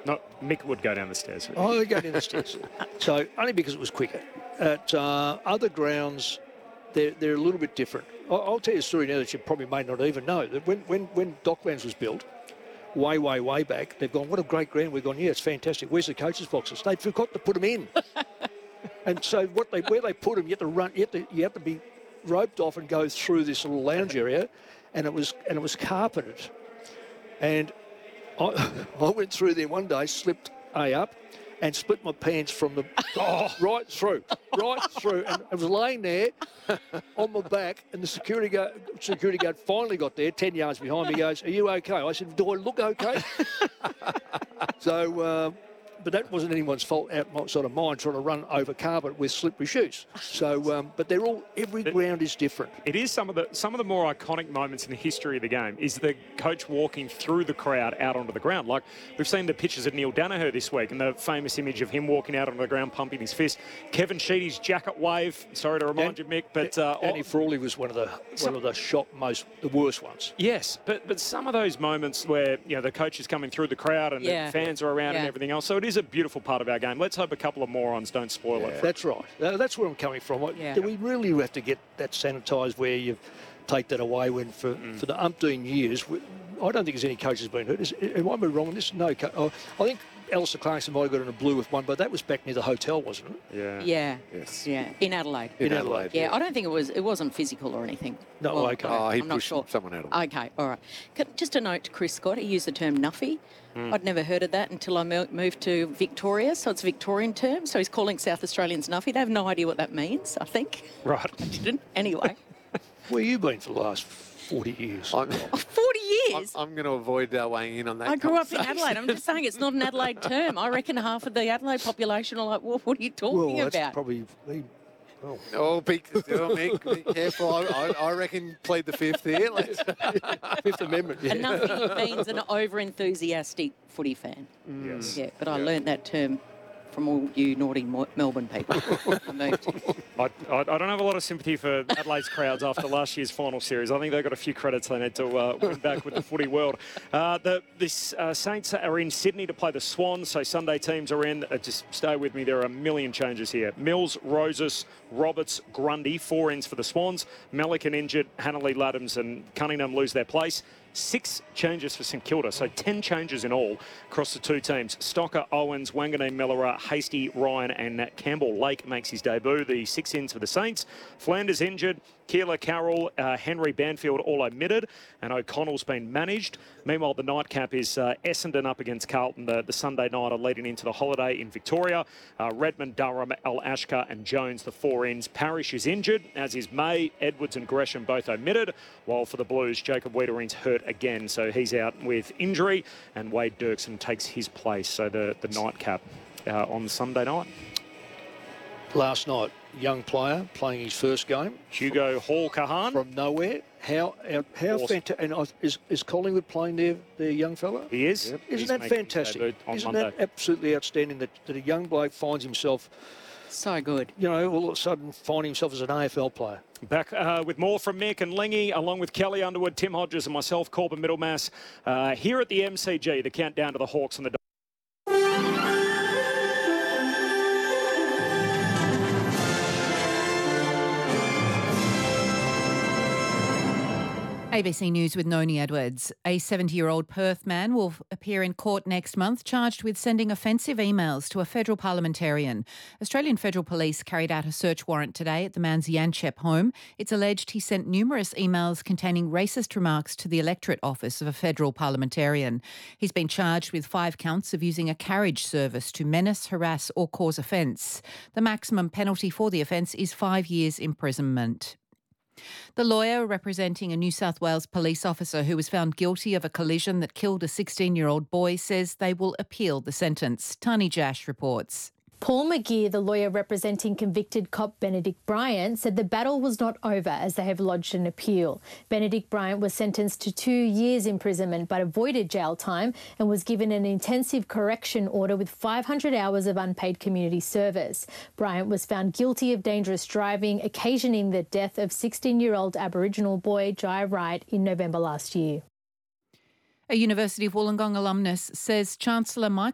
No, Mick would go down the stairs. Oh, they go down the stairs. So only because it was quicker. At other grounds, they're a little bit different. I'll tell you a story now that you probably may not even know. That when Docklands was built, way back, they've gone, what a great ground. We've gone, yeah, it's fantastic. Where's the coaches' boxes? They forgot to put them in. And so where they put them, you have to be roped off and go through this little lounge area, and it was carpeted. And I went through there one day, slipped up, and split my pants from the right through, and I was laying there on my back, and the security guard finally got there, 10 yards behind me. Goes, "Are you okay?" I said, "Do I look okay?" So. But that wasn't anyone's fault outside of mine trying to run over carpet with slippery shoes. So, but every ground is different. It is some of the more iconic moments in the history of the game is the coach walking through the crowd out onto the ground. Like we've seen the pictures of Neil Danaher this week and the famous image of him walking out onto the ground pumping his fist. Kevin Sheedy's jacket wave. Sorry to remind you, Mick, but Danny Frawley was one of the worst ones. Yes, but some of those moments where the coach is coming through the crowd and the fans are around and everything else. So it is a beautiful part of our game. Let's hope a couple of morons don't spoil it. That's right. That's where I'm coming from. Do we really have to get that sanitised where you take that away when for the umpteen years? I don't think there's any coaches been hurt. Am I wrong on this? No. I think Alistair Clarkson might have got in a blue with one, but that was back near the hotel, wasn't it? Yeah. Yeah. Yes. Yeah. In Adelaide. In Adelaide. Yeah. I don't think it wasn't physical or anything. No. Well, Okay. Oh, he I'm not pushed sure. someone out of it. Okay. All right. Just a note to Chris Scott. He used the term nuffy. I'd never heard of that until I moved to Victoria, so it's a Victorian term. So he's calling South Australians nuffy. They have no idea what that means, I think. Right. I didn't. Anyway. Where have you been for the last 40 years? 40 years? I'm going to avoid weighing in on that. I grew up in Adelaide. I'm just saying it's not an Adelaide term. I reckon half of the Adelaide population are like, well, what are you talking that's about? probably... Oh, be careful. I reckon plead the fifth here. Fifth Amendment, A nuffy means an over-enthusiastic footy fan. Yes. Yeah, but I learnt that term from all you naughty Melbourne people. I moved. I don't have a lot of sympathy for Adelaide's crowds after last year's final series. I think they've got a few credits they need to win back with the footy world. Saints are in Sydney to play the Swans, so Sunday teams are in. Just stay with me. There are a million changes here. Mills, Roses, Roberts, Grundy, 4 ins for the Swans. Melican injured, Hanley, Laddams and Cunningham lose their place. 6 changes for St Kilda, so 10 changes in all across the two teams. Stocker, Owens, Wanganeen, Millera, Hasty, Ryan and Campbell Lake makes his debut. The 6 ins for the Saints. Flanders injured, Keeler, Carroll, Henry, Banfield all omitted, and O'Connell's been managed. Meanwhile, the nightcap is Essendon up against Carlton, the Sunday nighter leading into the holiday in Victoria. Redmond, Durham, Al Ashkar and Jones, the 4 ins. Parrish is injured, as is May. Edwards and Gresham both omitted, while for the Blues, Jacob Wiedering's hurt again, so he's out with injury, and Wade Dirksen takes his place. So the nightcap on Sunday night. Last night, young player playing his first game. Hugo Hall-Kahan. From nowhere. How Awesome. fantastic. And is Collingwood playing their young fella? He is. Yep. He's Isn't that making his fantastic? debut on Isn't Monday. that absolutely outstanding that a young bloke finds himself, So good. all of a sudden find himself as an AFL player? Back with more from Mick and Lingy, along with Kelly Underwood, Tim Hodges and myself, Corbin Middlemass, here at the MCG, the countdown to the Hawks and the ABC News with Noni Edwards. A 70-year-old Perth man will appear in court next month charged with sending offensive emails to a federal parliamentarian. Australian Federal Police carried out a search warrant today at the man's Yanchep home. It's alleged he sent numerous emails containing racist remarks to the electorate office of a federal parliamentarian. He's been charged with 5 counts of using a carriage service to menace, harass or cause offence. The maximum penalty for the offence is 5 years imprisonment. The lawyer representing a New South Wales police officer who was found guilty of a collision that killed a 16-year-old boy says they will appeal the sentence. Tani Jash reports. Paul McGeer, the lawyer representing convicted cop Benedict Bryant, said the battle was not over as they have lodged an appeal. Benedict Bryant was sentenced to 2 years imprisonment but avoided jail time and was given an intensive correction order with 500 hours of unpaid community service. Bryant was found guilty of dangerous driving, occasioning the death of 16-year-old Aboriginal boy Jai Wright in November last year. A University of Wollongong alumnus says Chancellor Mike